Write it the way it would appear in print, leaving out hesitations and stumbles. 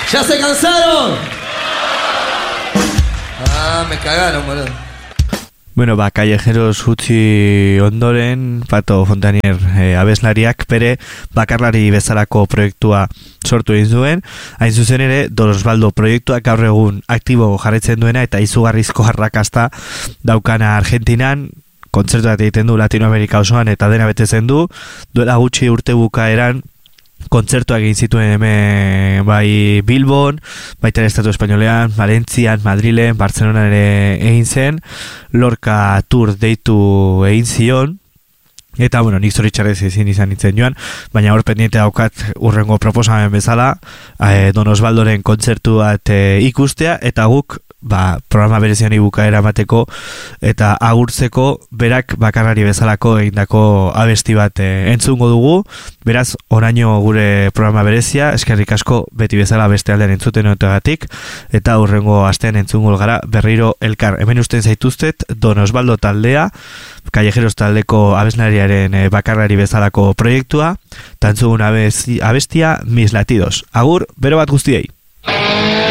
¿Ya se cansaron? Ah, me cagaron, boludo. Bueno, Callejeros utzi ondoren, Pato Fontanier abeslariak bere bakarlari bezalako proiektua sortu egin zuen. Hain zuzen ere, Don Osvaldo proiektuak gaur egun aktibo jarraitzen duena eta izugarrizko arrakasta daukana Argentinan, kontzertuak egiten du Latinoamerika osoan eta dena betetzen du. Duela gutxi urte bukaeran kontzertuak egin zituen hemen bai Bilbon, baita Estatu Espainolean, Valentzian, Madrilen, Bartzelonan ere egin zen, Lorca Tour deitu egin zion, eta bueno, nik zoritxarrez ezin izan nintzen joan, baina hor pendiente daukat urrengo proposamen bezala, Don Osvaldoren kontzertu bat ikustea, eta guk programa berezian ibukaera emateko eta agurtzeko berak bakarrari bezalako egindako abesti bat entzungo dugu. Beraz, oraino gure programa berezia, eskerrik asko beti bezala beste aldean entzuten otegatik, eta hurrengo astean entzungo gara berriro elkar. Hemen usten zaituztet Don Osvaldo taldea, Callejeros taldeko abeslariaren bakarrari bezalako proiektua, tantzugun abestia Mis Latidos. Agur, bero bat guztiei!